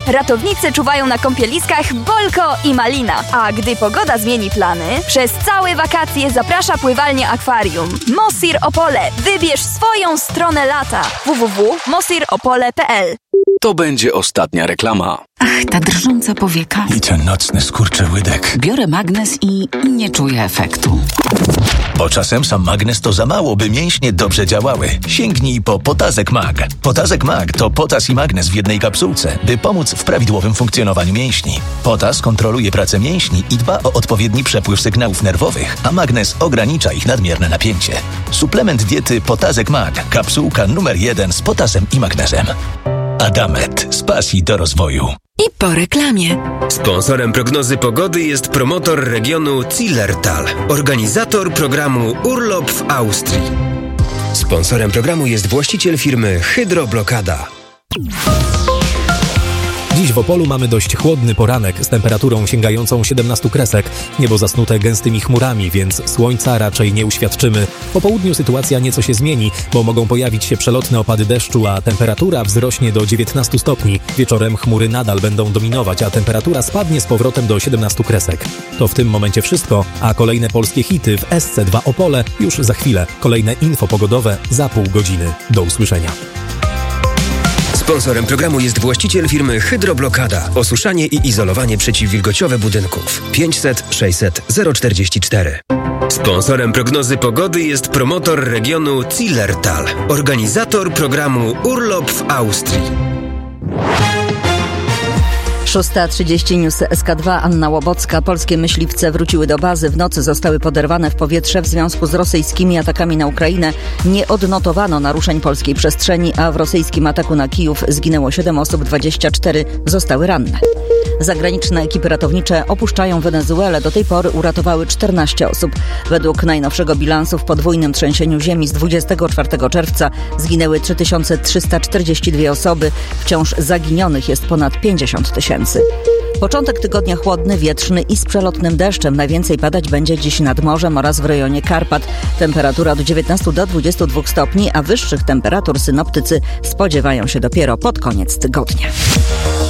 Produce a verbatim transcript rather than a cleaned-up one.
Ratownicy czuwają na kąpieliskach Bolko i Malina. A gdy pogoda zmieni plany, przez całe wakacje zaprasza pływalnię Akwarium. Mosir Opole. Wybierz swoją stronę lata. w w w kropka mosir opole kropka p l. To będzie ostatnia reklama. Ach, ta drżąca powieka. I ten nocny skurczy łydek. Biorę magnes i nie czuję efektu. Bo czasem sam magnes to za mało, by mięśnie dobrze działały. Sięgnij po Potazek Mag. Potazek Mag to potas i magnes w jednej kapsułce, by pomóc w prawidłowym funkcjonowaniu mięśni. Potas kontroluje pracę mięśni i dba o odpowiedni przepływ sygnałów nerwowych, a magnes ogranicza ich nadmierne napięcie. Suplement diety Potazek Mag. Kapsułka numer jeden z potasem i magnezem. Adamet. Z pasji do rozwoju. I po reklamie. Sponsorem prognozy pogody jest promotor regionu Zillertal, organizator programu Urlop w Austrii. Sponsorem programu jest właściciel firmy Hydroblokada. Dziś w Opolu mamy dość chłodny poranek z temperaturą sięgającą siedemnastu kresek. Niebo zasnute gęstymi chmurami, więc słońca raczej nie uświadczymy. Po południu sytuacja nieco się zmieni, bo mogą pojawić się przelotne opady deszczu, a temperatura wzrośnie do dziewiętnastu stopni. Wieczorem chmury nadal będą dominować, a temperatura spadnie z powrotem do siedemnastu kresek. To w tym momencie wszystko, a kolejne polskie hity w S C dwa Opole już za chwilę. Kolejne info pogodowe za pół godziny. Do usłyszenia. Sponsorem programu jest właściciel firmy Hydroblokada. Osuszanie i izolowanie przeciwwilgociowe budynków. pięćset sześćset zero czterdzieści cztery. Sponsorem prognozy pogody jest promotor regionu Zillertal, organizator programu Urlop w Austrii. szósta trzydzieści News S K dwa, Anna Łobocka. Polskie myśliwce wróciły do bazy. W nocy zostały poderwane w powietrze w związku z rosyjskimi atakami na Ukrainę. Nie odnotowano naruszeń polskiej przestrzeni, a w rosyjskim ataku na Kijów zginęło siedem osób, dwadzieścia cztery zostały ranne. Zagraniczne ekipy ratownicze opuszczają Wenezuelę. Do tej pory uratowały czternaście osób. Według najnowszego bilansu w podwójnym trzęsieniu ziemi z dwudziestego czwartego czerwca zginęły trzy tysiące trzysta czterdzieści dwie osoby. Wciąż zaginionych jest ponad pięćdziesiąt tysięcy. Początek tygodnia chłodny, wietrzny i z przelotnym deszczem. Najwięcej padać będzie dziś nad morzem oraz w rejonie Karpat. Temperatura od dziewiętnastu do dwudziestu dwóch stopni, a wyższych temperatur synoptycy spodziewają się dopiero pod koniec tygodnia.